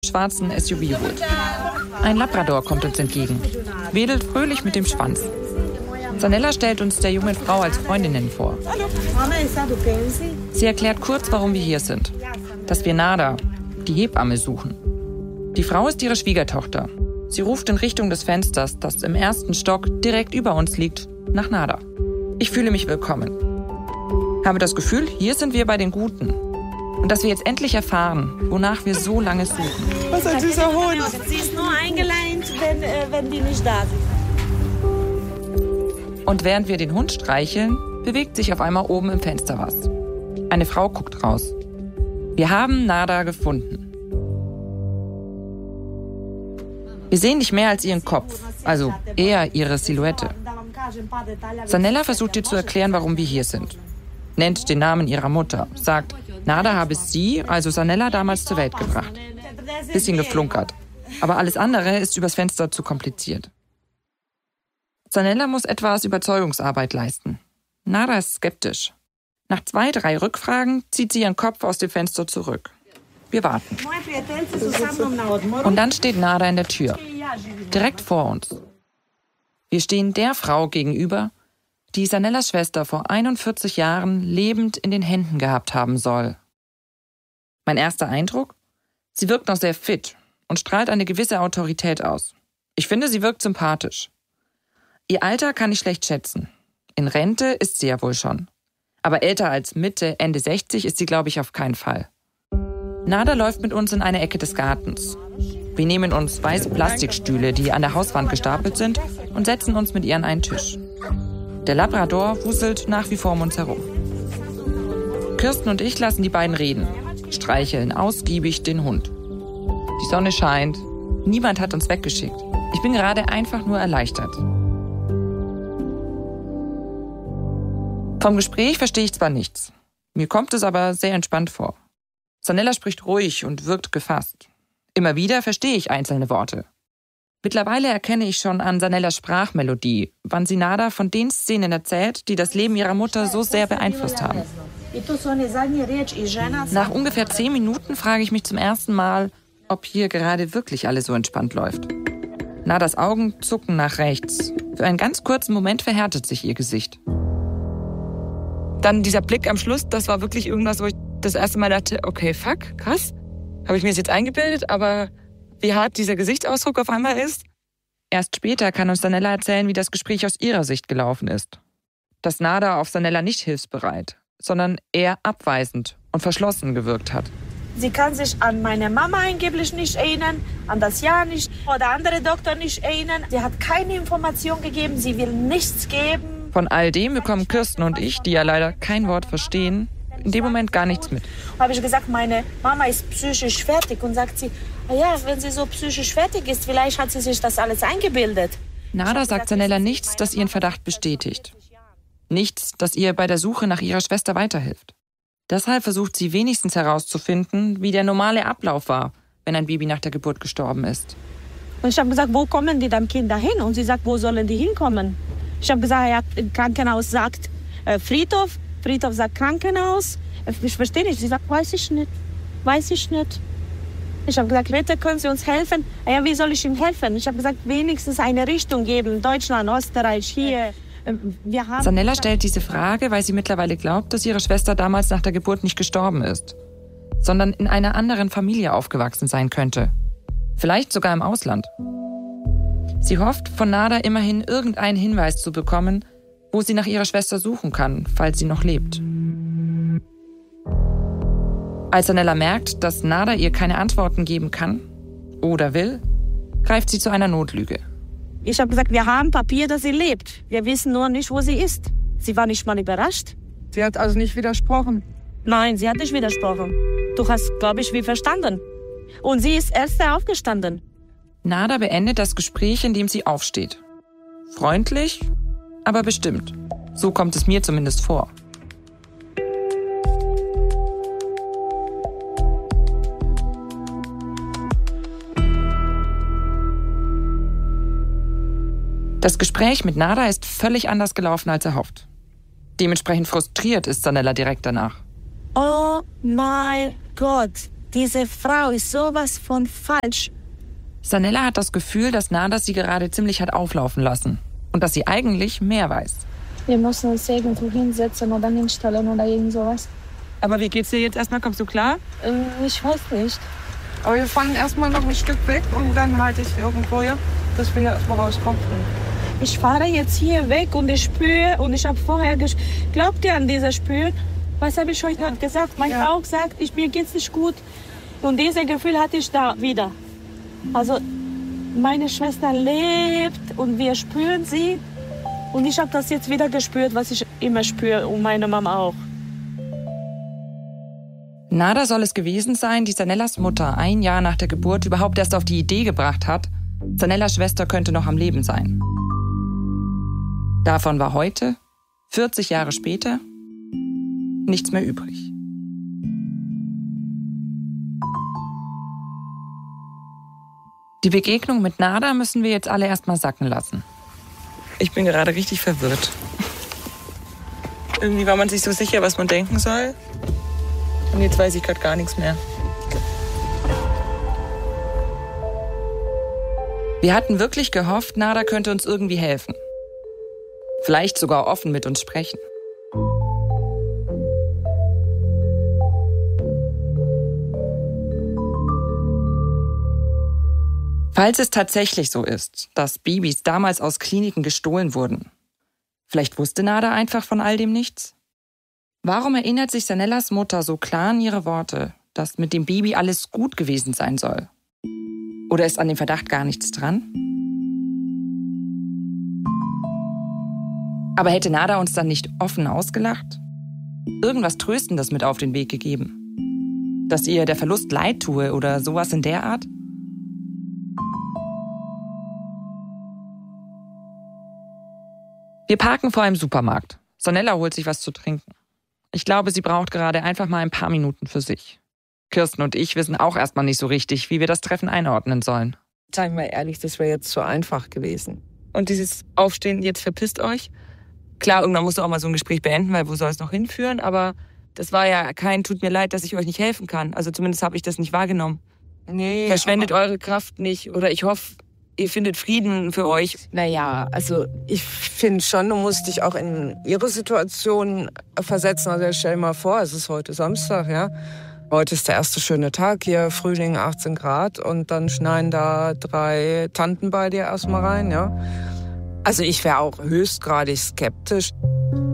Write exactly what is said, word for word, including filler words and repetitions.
schwarzen S U V holt. Ein Labrador kommt uns entgegen, wedelt fröhlich mit dem Schwanz. Zanella stellt uns der jungen Frau als Freundinnen vor. Sie erklärt kurz, warum wir hier sind. Dass wir Nada, die Hebamme, suchen. Die Frau ist ihre Schwiegertochter. Sie ruft in Richtung des Fensters, das im ersten Stock direkt über uns liegt, nach Nada. Ich fühle mich willkommen. Habe das Gefühl, hier sind wir bei den Guten. Und dass wir jetzt endlich erfahren, wonach wir so lange suchen. Was ein süßer Hund. Sie ist nur eingeleint, wenn, äh, wenn die nicht da sind. Und während wir den Hund streicheln, bewegt sich auf einmal oben im Fenster was. Eine Frau guckt raus. Wir haben Nada gefunden. Wir sehen nicht mehr als ihren Kopf, also eher ihre Silhouette. Zanella versucht ihr zu erklären, warum wir hier sind. Nennt den Namen ihrer Mutter, sagt, Nada habe sie, also Zanella, damals zur Welt gebracht. Bisschen geflunkert. Aber alles andere ist übers Fenster zu kompliziert. Zanella muss etwas Überzeugungsarbeit leisten. Nada ist skeptisch. Nach zwei, drei Rückfragen zieht sie ihren Kopf aus dem Fenster zurück. Wir warten. Und dann steht Nada in der Tür. Direkt vor uns. Wir stehen der Frau gegenüber, die Zanellas Schwester vor einundvierzig Jahren lebend in den Händen gehabt haben soll. Mein erster Eindruck? Sie wirkt noch sehr fit und strahlt eine gewisse Autorität aus. Ich finde, sie wirkt sympathisch. Ihr Alter kann ich schlecht schätzen. In Rente ist sie ja wohl schon. Aber älter als Mitte, Ende sechzig ist sie, glaube ich, auf keinen Fall. Nada läuft mit uns in eine Ecke des Gartens. Wir nehmen uns weiße Plastikstühle, die an der Hauswand gestapelt sind, und setzen uns mit ihr an einen Tisch. Der Labrador wuselt nach wie vor um uns herum. Kirsten und ich lassen die beiden reden, streicheln ausgiebig den Hund. Die Sonne scheint, niemand hat uns weggeschickt. Ich bin gerade einfach nur erleichtert. Vom Gespräch verstehe ich zwar nichts, mir kommt es aber sehr entspannt vor. Zanella spricht ruhig und wirkt gefasst. Immer wieder verstehe ich einzelne Worte. Mittlerweile erkenne ich schon an Zanellas Sprachmelodie, wann sie Nada von den Szenen erzählt, die das Leben ihrer Mutter so sehr beeinflusst haben. Nach ungefähr zehn Minuten frage ich mich zum ersten Mal, ob hier gerade wirklich alles so entspannt läuft. Nadas Augen zucken nach rechts. Für einen ganz kurzen Moment verhärtet sich ihr Gesicht. Dann dieser Blick am Schluss, das war wirklich irgendwas, wo ich das erste Mal dachte, okay, fuck, krass. Habe ich mir das jetzt eingebildet, aber wie hart dieser Gesichtsausdruck auf einmal ist? Erst später kann uns Zanella erzählen, wie das Gespräch aus ihrer Sicht gelaufen ist. Dass Nada auf Zanella nicht hilfsbereit, sondern eher abweisend und verschlossen gewirkt hat. Sie kann sich an meine Mama angeblich nicht erinnern, an das Jahr nicht oder andere Doktor nicht erinnern. Sie hat keine Information gegeben, sie will nichts geben. Von all dem bekommen Kirsten und ich, die ja leider kein Wort verstehen, in dem Moment gar nichts mit. Habe ich gesagt, meine Mama ist psychisch fertig und sagt sie, ja, wenn sie so psychisch fertig ist, vielleicht hat sie sich das alles eingebildet. Nada sagt Zanella nichts, das ihren Verdacht bestätigt. Nichts, das ihr bei der Suche nach ihrer Schwester weiterhilft. Deshalb versucht sie wenigstens herauszufinden, wie der normale Ablauf war, wenn ein Baby nach der Geburt gestorben ist. Und ich habe gesagt, wo kommen die dann Kinder hin? Und sie sagt, wo sollen die hinkommen? Ich habe gesagt, ja, Krankenhaus sagt äh, Friedhof, Friedhof sagt Krankenhaus. Ich verstehe nicht. Sie sagt, weiß ich nicht, weiß ich nicht. Ich habe gesagt, bitte können Sie uns helfen? Ja, wie soll ich Ihnen helfen? Ich habe gesagt, wenigstens eine Richtung geben, Deutschland, Österreich, hier. Wir haben Zanella stellt diese Frage, weil sie mittlerweile glaubt, dass ihre Schwester damals nach der Geburt nicht gestorben ist, sondern in einer anderen Familie aufgewachsen sein könnte. Vielleicht sogar im Ausland. Sie hofft, von Nada immerhin irgendeinen Hinweis zu bekommen, wo sie nach ihrer Schwester suchen kann, falls sie noch lebt. Als Zanella merkt, dass Nada ihr keine Antworten geben kann oder will, greift sie zu einer Notlüge. Ich habe gesagt, wir haben Papier, dass sie lebt. Wir wissen nur nicht, wo sie ist. Sie war nicht mal überrascht. Sie hat also nicht widersprochen? Nein, sie hat nicht widersprochen. Du hast, glaube ich, wie verstanden. Und sie ist erst aufgestanden. Nada beendet das Gespräch, indem sie aufsteht. Freundlich, aber bestimmt. So kommt es mir zumindest vor. Das Gespräch mit Nada ist völlig anders gelaufen als erhofft. Dementsprechend frustriert ist Zanella direkt danach. Oh mein Gott, Diese Frau ist sowas von falsch. Sanella hat das Gefühl, dass Nada sie gerade ziemlich hat auflaufen lassen. Und dass sie eigentlich mehr weiß. Wir müssen uns irgendwo hinsetzen oder hinstellen oder irgend sowas. Aber wie geht's dir jetzt erstmal? Kommst du klar? Äh, ich weiß nicht. Aber wir fahren erstmal noch ein Stück weg und dann halte ich irgendwo hier, dass wir erstmal rauskommen. Ich fahre jetzt hier weg und ich spüre und ich habe vorher gesch... Glaubt ihr an dieses Spüren? Was habe ich euch gerade gesagt? Mein Ja. Bauch sagt, ich, mir geht's nicht gut. Und dieses Gefühl hatte ich da wieder. Also meine Schwester lebt und wir spüren sie. Und ich habe das jetzt wieder gespürt, was ich immer spüre und meine Mama auch. Nada soll es gewesen sein, die Sanellas Mutter ein Jahr nach der Geburt überhaupt erst auf die Idee gebracht hat, Sanellas Schwester könnte noch am Leben sein. Davon war heute, vierzig Jahre später, nichts mehr übrig. Die Begegnung mit Nada müssen wir jetzt alle erstmal sacken lassen. Ich bin gerade richtig verwirrt. Irgendwie war man sich so sicher, was man denken soll. Und jetzt weiß ich gerade gar nichts mehr. Wir hatten wirklich gehofft, Nada könnte uns irgendwie helfen. Vielleicht sogar offen mit uns sprechen. Falls es tatsächlich so ist, dass Babys damals aus Kliniken gestohlen wurden, vielleicht wusste Nada einfach von all dem nichts? Warum erinnert sich Sanellas Mutter so klar an ihre Worte, dass mit dem Baby alles gut gewesen sein soll? Oder ist an dem Verdacht gar nichts dran? Aber hätte Nada uns dann nicht offen ausgelacht? Irgendwas Tröstendes mit auf den Weg gegeben? Dass ihr der Verlust leid tue oder sowas in der Art? Wir parken vor einem Supermarkt. Sanella holt sich was zu trinken. Ich glaube, sie braucht gerade einfach mal ein paar Minuten für sich. Kirsten und ich wissen auch erstmal nicht so richtig, wie wir das Treffen einordnen sollen. Seien wir ehrlich, das wäre jetzt zu einfach gewesen. Und dieses Aufstehen, jetzt verpisst euch. Klar, irgendwann musst du auch mal so ein Gespräch beenden, weil wo soll es noch hinführen? Aber das war ja kein, tut mir leid, dass ich euch nicht helfen kann. Also zumindest habe ich das nicht wahrgenommen. Nee. Verschwendet eure Kraft nicht. Oder ich hoffe, ihr findet Frieden für euch. Naja, also ich finde schon, du musst dich auch in ihre Situation versetzen. Also stell dir mal vor, es ist heute Samstag, ja. Heute ist der erste schöne Tag hier, Frühling, achtzehn Grad. Und dann schneien da drei Tanten bei dir erstmal rein, ja. Also ich wäre auch höchstgradig skeptisch.